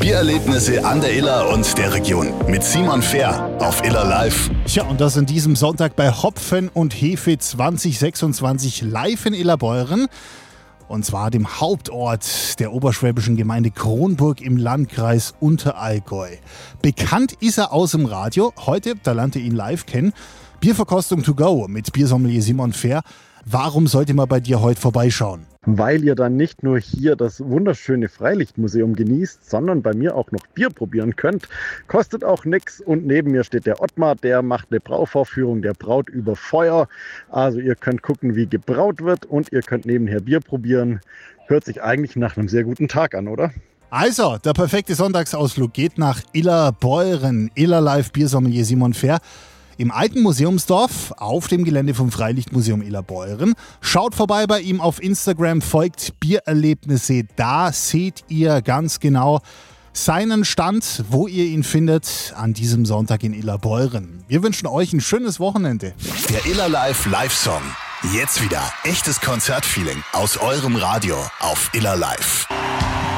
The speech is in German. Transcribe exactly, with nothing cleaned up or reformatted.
Biererlebnisse an der Iller und der Region mit Simon Fehr auf Iller Live. Tja, und das an diesem Sonntag bei Hopfen und Hefe zwanzig sechsundzwanzig live in Illerbeuren. Und zwar dem Hauptort der oberschwäbischen Gemeinde Kronburg im Landkreis Unterallgäu. Bekannt ist er aus dem Radio. Heute, da lernt ihr ihn live kennen. Bierverkostung to go mit Biersommelier Simon Fehr. Warum sollte man bei dir heute vorbeischauen? Weil ihr dann nicht nur hier das wunderschöne Freilichtmuseum genießt, sondern bei mir auch noch Bier probieren könnt. Kostet auch nichts und neben mir steht der Ottmar, der macht eine Brauvorführung, der braut über Feuer. Also ihr könnt gucken, wie gebraut wird und ihr könnt nebenher Bier probieren. Hört sich eigentlich nach einem sehr guten Tag an, oder? Also, der perfekte Sonntagsausflug geht nach Illerbeuren. Iller Live Biersommelier Simon Fehr. Im alten Museumsdorf auf dem Gelände vom Freilichtmuseum Illerbeuren. Schaut vorbei bei ihm auf Instagram, folgt Biererlebnisse. Da seht ihr ganz genau seinen Stand, wo ihr ihn findet an diesem Sonntag in Illerbeuren. Wir wünschen euch ein schönes Wochenende. Der Iller Live Live-Song. Jetzt wieder echtes Konzertfeeling aus eurem Radio auf Iller Live.